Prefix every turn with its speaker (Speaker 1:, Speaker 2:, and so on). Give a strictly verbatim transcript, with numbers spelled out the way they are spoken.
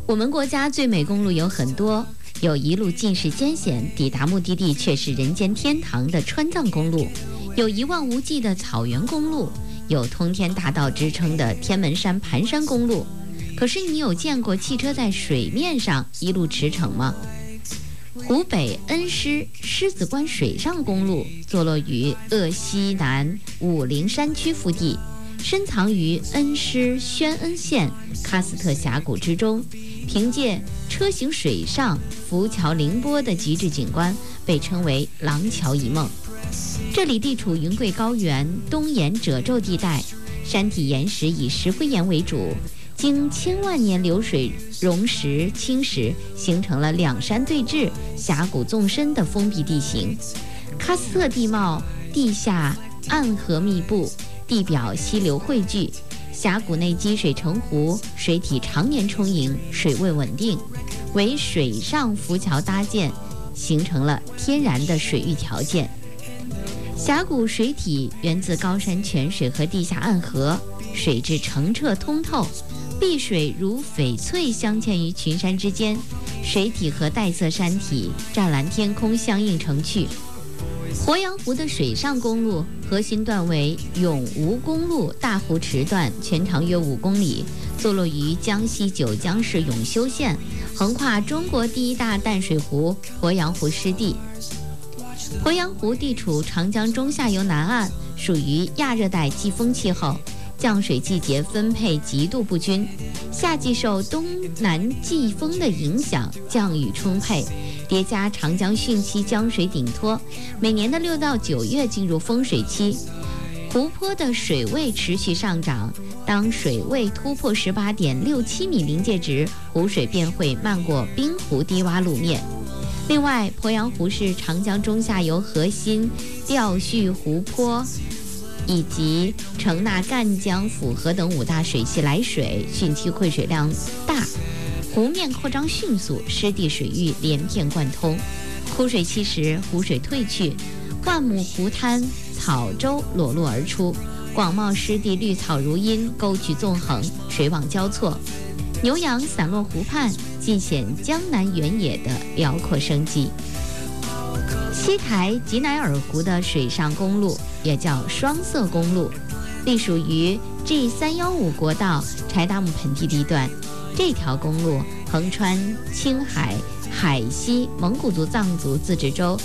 Speaker 1: 我们国家最美公路有很多，有一路尽是艰险，抵达目的地却是人间天堂的川藏公路，有一望无际的草原公路，有通天大道之称的天门山盘山公路。可是你有见过汽车在水面上一路驰骋吗？湖北恩施狮子关水上公路坐落于鄂西南武陵山区腹地，深藏于恩施宣恩县喀斯特峡谷之中，凭借车行水上浮桥凌波的极致景观，被称为廊桥一梦。这里地处云贵高原东沿褶皱地带，山体岩石以石灰岩为主，经千万年流水溶蚀侵蚀，形成了两山对峙、峡谷纵深的封闭地形。喀斯特地貌地下暗河密布，地表溪流汇聚，峡谷内积水成湖，水体常年充盈，水位稳定，为水上浮桥搭建形成了天然的水域条件。峡谷水体源自高山泉水和地下暗河，水质澄澈通透，碧水如翡翠镶嵌于群山之间，水体和带色山体、湛蓝天空相映成趣。鄱阳湖的水上公路核心段为永吴公路大湖池段，全长约五公里，坐落于江西九江市永修县，横跨中国第一大淡水湖鄱阳湖湿地。鄱阳湖地处长江中下游南岸，属于亚热带季风气候，降水季节分配极度不均，夏季受东南季风的影响，降雨充沛，叠加长江汛期江水顶托，每年的六到九月进入丰水期，湖泊的水位持续上涨，当水位突破十八点六七米临界值，湖水便会漫过滨湖低洼路面。另外，鄱阳湖是长江中下游核心调蓄湖泊，以及承纳赣江、抚河等五大水系来水，汛期汇水量大，湖面扩张迅速，湿地水域连片贯通。枯水期时，湖水退去，万亩湖滩草洲裸露而出，广袤湿地绿草如茵，沟渠纵横，水网交错，牛羊散落湖畔，尽显江南原野的辽阔生机。西台吉乃尔湖的水上公路也叫双色公路，隶属于 G 三一五国道柴达木盆地地段。这条公路横穿青海、海西、蒙古族、藏族自治州